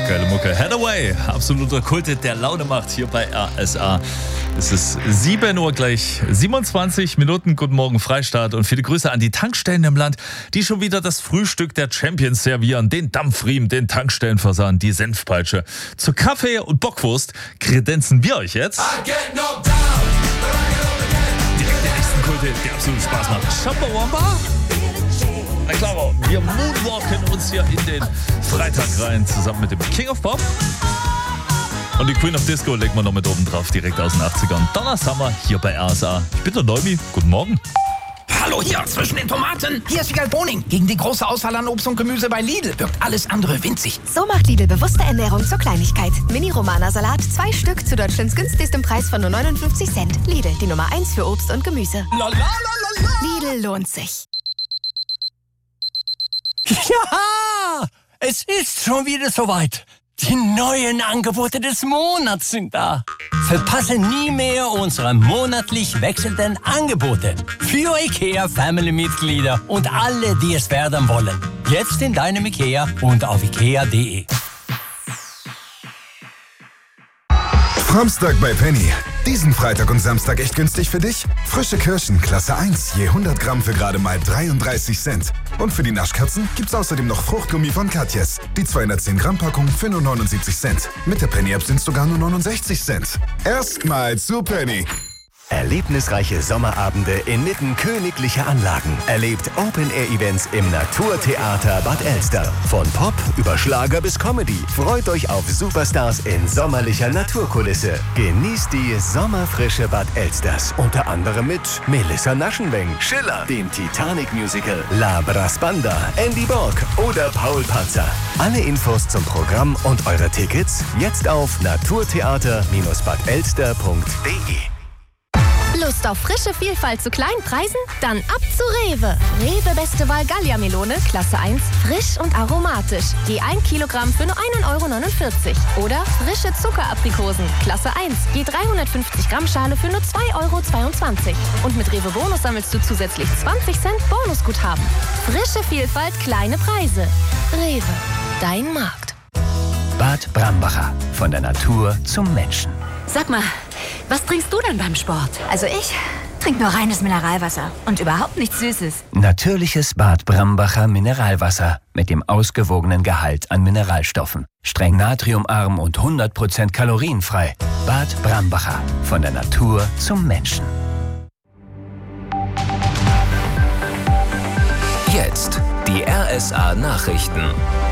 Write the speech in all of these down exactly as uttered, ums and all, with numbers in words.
geile Mucke. Hathaway, absoluter Kult, der Laune macht hier bei R S A. Es ist sieben Uhr gleich siebenundzwanzig Minuten. Guten Morgen Freistaat und viele Grüße an die Tankstellen im Land, die schon wieder das Frühstück der Champions servieren, den Dampfriemen, den Tankstellenversand, die Senfpeitsche. Zu Kaffee und Bockwurst kredenzen wir euch jetzt direkt der nächsten Kulte, der absolut Spaß macht. Chumbawamba? Na klar, wir moonwalken uns hier in den Freitag rein, zusammen mit dem King of Pop. Und die Queen of Disco legen wir noch mit oben drauf, direkt aus den achtzigern. Donna Summer hier bei R S A. Ich bin der Neumi, guten Morgen. Hallo hier zwischen den Tomaten. Hier ist Wiegald Boning. Gegen die große Auswahl an Obst und Gemüse bei Lidl wirkt alles andere winzig. So macht Lidl bewusste Ernährung zur Kleinigkeit. Mini-Romana-Salat, zwei Stück zu Deutschlands günstigstem Preis von nur neunundfünfzig Cent. Lidl, die Nummer eins für Obst und Gemüse. La, la, la, la, la. Lidl lohnt sich. Ja, es ist schon wieder soweit. Die neuen Angebote des Monats sind da. Verpasse nie mehr unsere monatlich wechselnden Angebote für IKEA Family-Mitglieder und alle, die es werden wollen. Jetzt in deinem IKEA und auf ikea punkt de. Samstag bei Penny. Diesen Freitag und Samstag echt günstig für dich? Frische Kirschen, Klasse eins, je hundert Gramm für gerade mal dreiunddreißig Cent. Und für die Naschkatzen gibt's außerdem noch Fruchtgummi von Katjes. Die zweihundertzehn Gramm Packung für nur neunundsiebzig Cent. Mit der Penny-App sind sogar nur neunundsechzig Cent. Erstmal zu Penny. Erlebnisreiche Sommerabende inmitten königlicher Anlagen. Erlebt Open-Air-Events im Naturtheater Bad Elster. Von Pop über Schlager bis Comedy. Freut euch auf Superstars in sommerlicher Naturkulisse. Genießt die sommerfrische Bad Elsters. Unter anderem mit Melissa Naschenweng, Schiller, dem Titanic-Musical, La Brasbanda, Andy Borg oder Paul Panzer. Alle Infos zum Programm und eure Tickets jetzt auf naturtheater Bindestrich bad elster punkt de. Lust auf frische Vielfalt zu kleinen Preisen? Dann ab zu Rewe. Rewe Beste Wahl Gallia-Melone, Klasse eins, frisch und aromatisch. Je ein Kilogramm für nur ein Euro neunundvierzig. Oder frische Zuckeraprikosen, Klasse eins, je dreihundertfünfzig Gramm Schale für nur zwei Euro zweiundzwanzig. Und mit Rewe Bonus sammelst du zusätzlich zwanzig Cent Bonusguthaben. Frische Vielfalt, kleine Preise. Rewe, dein Markt. Bad Brambacher. Von der Natur zum Menschen. Sag mal, was trinkst du denn beim Sport? Also ich trinke nur reines Mineralwasser und überhaupt nichts Süßes. Natürliches Bad Brambacher Mineralwasser mit dem ausgewogenen Gehalt an Mineralstoffen. Streng natriumarm und hundert Prozent kalorienfrei. Bad Brambacher. Von der Natur zum Menschen. Jetzt die R S A Nachrichten.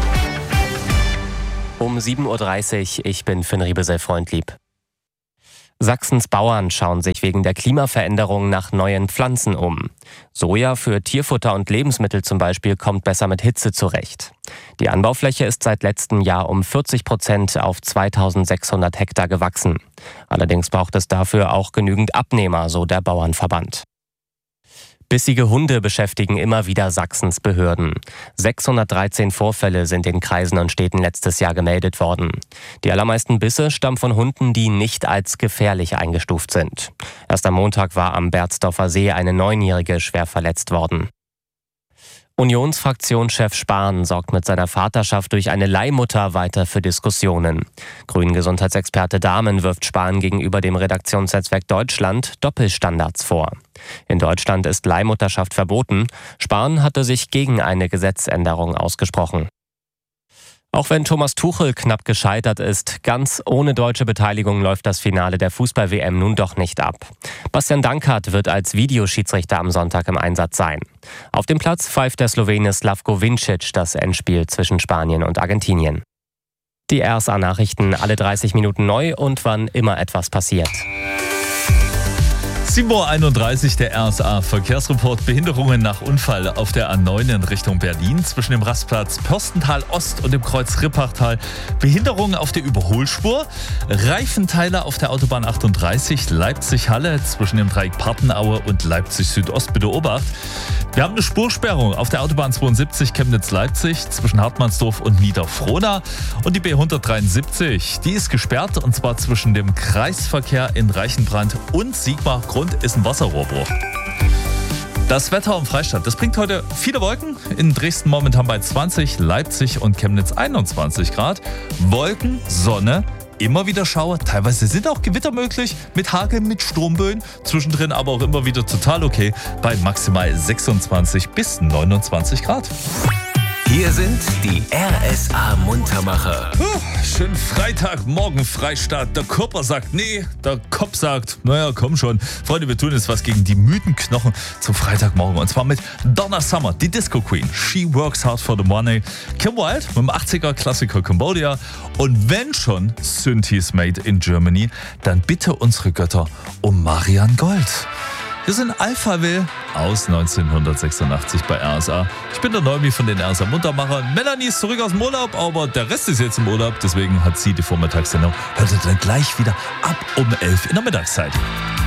Um sieben Uhr dreißig, ich bin Finn Riebesell-Freundlieb. Sachsens Bauern schauen sich wegen der Klimaveränderung nach neuen Pflanzen um. Soja für Tierfutter und Lebensmittel zum Beispiel kommt besser mit Hitze zurecht. Die Anbaufläche ist seit letztem Jahr um vierzig Prozent auf zweitausendsechshundert Hektar gewachsen. Allerdings braucht es dafür auch genügend Abnehmer, so der Bauernverband. Bissige Hunde beschäftigen immer wieder Sachsens Behörden. sechshundertdreizehn Vorfälle sind in Kreisen und Städten letztes Jahr gemeldet worden. Die allermeisten Bisse stammen von Hunden, die nicht als gefährlich eingestuft sind. Erst am Montag war am Berzdorfer See eine Neunjährige schwer verletzt worden. Unionsfraktionschef Spahn sorgt mit seiner Vaterschaft durch eine Leihmutter weiter für Diskussionen. Grünen-Gesundheitsexperte Dahmen wirft Spahn gegenüber dem Redaktionsnetzwerk Deutschland Doppelstandards vor. In Deutschland ist Leihmutterschaft verboten. Spahn hatte sich gegen eine Gesetzänderung ausgesprochen. Auch wenn Thomas Tuchel knapp gescheitert ist, ganz ohne deutsche Beteiligung läuft das Finale der Fußball-W M nun doch nicht ab. Bastian Dankert wird als Videoschiedsrichter am Sonntag im Einsatz sein. Auf dem Platz pfeift der Slowene Slavko Vincic das Endspiel zwischen Spanien und Argentinien. Die R S A-Nachrichten alle dreißig Minuten neu und wann immer etwas passiert. sieben Uhr einunddreißig, der R S A-Verkehrsreport. Behinderungen nach Unfall auf der A neun in Richtung Berlin zwischen dem Rastplatz Pörstental Ost und dem Kreuz Rippachtal. Behinderungen auf der Überholspur. Reifenteile auf der Autobahn achtunddreißig Leipzig-Halle zwischen dem Dreieck Partenaue und Leipzig-Südost. Bitte Obacht. Wir haben eine Spursperrung auf der Autobahn zweiundsiebzig Chemnitz-Leipzig zwischen Hartmannsdorf und Niederfrohna. Und die B hundertdreiundsiebzig, die ist gesperrt und zwar zwischen dem Kreisverkehr in Reichenbrand und Sigmar. Grund ist ein Wasserrohrbruch. Das Wetter im Freistaat, das bringt heute viele Wolken. In Dresden momentan bei zwanzig, Leipzig und Chemnitz einundzwanzig Grad. Wolken, Sonne, immer wieder Schauer. Teilweise sind auch Gewitter möglich mit Hagel, mit Sturmböen. Zwischendrin aber auch immer wieder total okay bei maximal sechsundzwanzig bis neunundzwanzig Grad. Hier sind die R S A-Muntermacher. Puh, schönen Freitagmorgen, Freistaat. Der Körper sagt nee, der Kopf sagt, naja, komm schon. Freunde, wir tun jetzt was gegen die müden Knochen zum Freitagmorgen. Und zwar mit Donna Summer, die Disco Queen. She Works Hard for the Money. Kim Wilde mit dem achtziger-Klassiker Cambodia. Und wenn schon Synthes Made in Germany, dann bitte unsere Götter um Marianne Gold. Wir sind Alphaville aus neunzehnhundertsechsundachtzig bei R S A. Ich bin der Neumi von den R S A Muntermachern. Melanie ist zurück aus dem Urlaub, aber der Rest ist jetzt im Urlaub. Deswegen hat sie die Vormittagssendung. Hört ihr dann gleich wieder ab um elf in der Mittagszeit.